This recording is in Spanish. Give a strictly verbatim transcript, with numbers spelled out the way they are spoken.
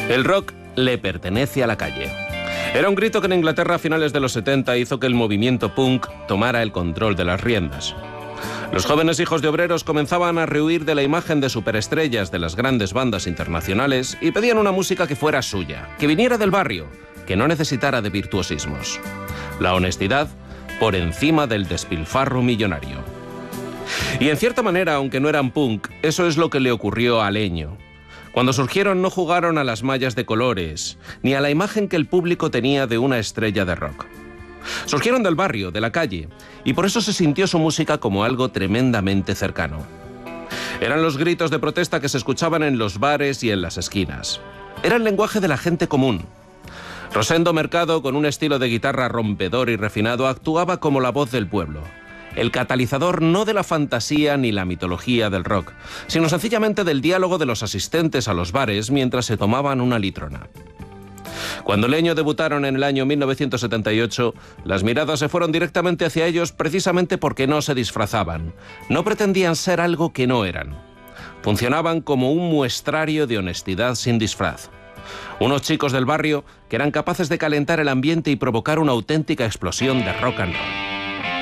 El rock le pertenece a la calle. Era un grito que en Inglaterra a finales de los setenta hizo que el movimiento punk tomara el control de las riendas. Los jóvenes hijos de obreros comenzaban a rehuir de la imagen de superestrellas de las grandes bandas internacionales y pedían una música que fuera suya, que viniera del barrio, que no necesitara de virtuosismos. La honestidad por encima del despilfarro millonario. Y en cierta manera, aunque no eran punk, eso es lo que le ocurrió a Leño. Cuando surgieron no jugaron a las mallas de colores, ni a la imagen que el público tenía de una estrella de rock. Surgieron del barrio, de la calle, y por eso se sintió su música como algo tremendamente cercano. Eran los gritos de protesta que se escuchaban en los bares y en las esquinas. Era el lenguaje de la gente común. Rosendo Mercado, con un estilo de guitarra rompedor y refinado, actuaba como la voz del pueblo. El catalizador no de la fantasía ni la mitología del rock, sino sencillamente del diálogo de los asistentes a los bares mientras se tomaban una litrona. Cuando Leño debutaron en el año mil novecientos setenta y ocho, las miradas se fueron directamente hacia ellos precisamente porque no se disfrazaban, no pretendían ser algo que no eran. Funcionaban como un muestrario de honestidad sin disfraz. Unos chicos del barrio que eran capaces de calentar el ambiente y provocar una auténtica explosión de rock and roll.